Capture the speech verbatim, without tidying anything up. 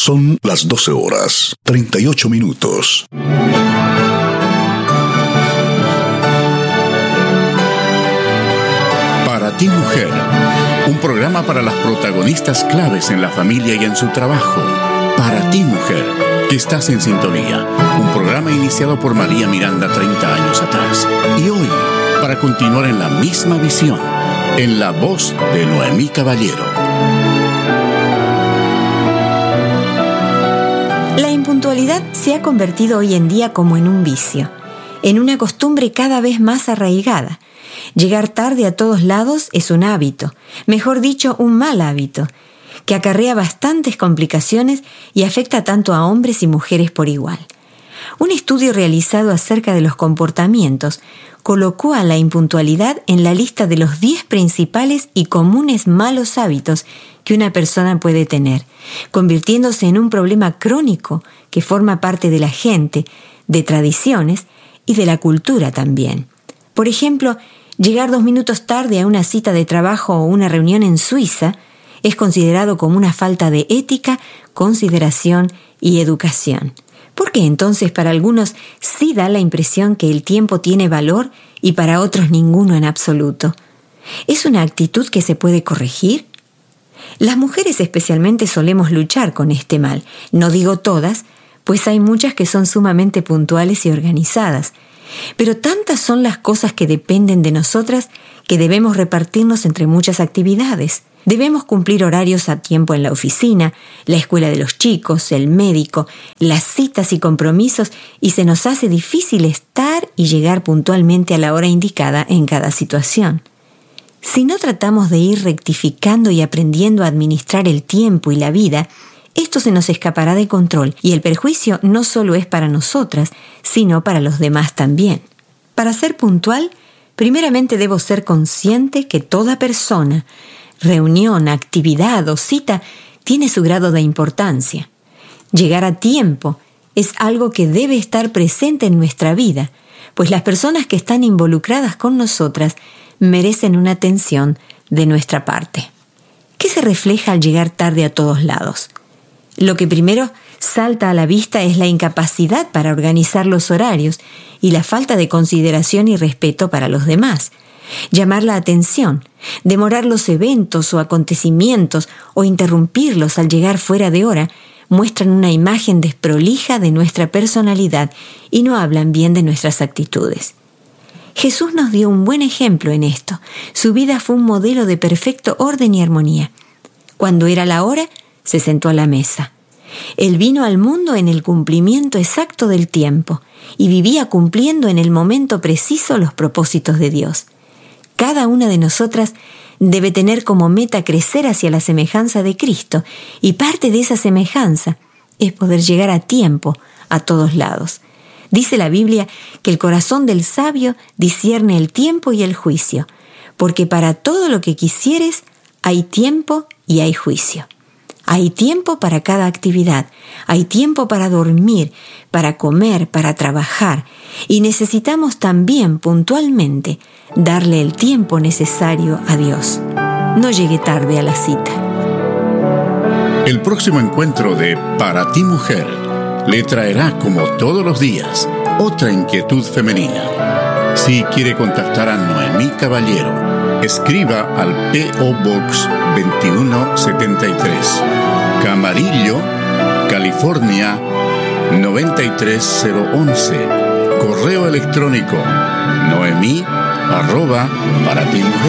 Son las doce horas, treinta y ocho minutos. Para ti, mujer, un programa para las protagonistas claves en la familia y en su trabajo. Para ti, mujer, que estás en sintonía. Un programa iniciado por María Miranda treinta años atrás. Y hoy, para continuar en la misma visión, en la voz de Noemí Caballero. La impuntualidad se ha convertido hoy en día como en un vicio, en una costumbre cada vez más arraigada. Llegar tarde a todos lados es un hábito, mejor dicho, un mal hábito, que acarrea bastantes complicaciones y afecta tanto a hombres y mujeres por igual. Un estudio realizado acerca de los comportamientos colocó a la impuntualidad en la lista de los diez principales y comunes malos hábitos que una persona puede tener, convirtiéndose en un problema crónico que forma parte de la gente, de tradiciones y de la cultura también. Por ejemplo, llegar dos minutos tarde a una cita de trabajo o una reunión en Suiza es considerado como una falta de ética, consideración y educación. ¿Por qué entonces para algunos sí da la impresión que el tiempo tiene valor y para otros ninguno en absoluto? ¿Es una actitud que se puede corregir? Las mujeres especialmente solemos luchar con este mal. No digo todas, pues hay muchas que son sumamente puntuales y organizadas. Pero tantas son las cosas que dependen de nosotras que debemos repartirnos entre muchas actividades. Debemos cumplir horarios a tiempo en la oficina, la escuela de los chicos, el médico, las citas y compromisos, y se nos hace difícil estar y llegar puntualmente a la hora indicada en cada situación. Si no tratamos de ir rectificando y aprendiendo a administrar el tiempo y la vida, esto se nos escapará de control y el perjuicio no solo es para nosotras, sino para los demás también. Para ser puntual, primeramente debo ser consciente que toda persona, reunión, actividad o cita tiene su grado de importancia. Llegar a tiempo es algo que debe estar presente en nuestra vida, pues las personas que están involucradas con nosotras merecen una atención de nuestra parte. ¿Qué se refleja al llegar tarde a todos lados? Lo que primero salta a la vista es la incapacidad para organizar los horarios y la falta de consideración y respeto para los demás. Llamar la atención, demorar los eventos o acontecimientos o interrumpirlos al llegar fuera de hora muestran una imagen desprolija de nuestra personalidad y no hablan bien de nuestras actitudes. Jesús nos dio un buen ejemplo en esto. Su vida fue un modelo de perfecto orden y armonía. Cuando era la hora, se sentó a la mesa. Él vino al mundo en el cumplimiento exacto del tiempo y vivía cumpliendo en el momento preciso los propósitos de Dios. Cada una de nosotras debe tener como meta crecer hacia la semejanza de Cristo, y parte de esa semejanza es poder llegar a tiempo a todos lados. Dice la Biblia que el corazón del sabio discierne el tiempo y el juicio, porque para todo lo que quisieres hay tiempo y hay juicio. Hay tiempo para cada actividad, hay tiempo para dormir, para comer, para trabajar, y necesitamos también puntualmente darle el tiempo necesario a Dios. No llegue tarde a la cita. El próximo encuentro de Para ti, mujer le traerá, como todos los días, otra inquietud femenina. Si quiere contactar a Noemí Caballero, escriba al P O Box veintiuno setenta y tres, Camarillo, California noventa y tres cero once. Correo electrónico noemí arroba para ti mujer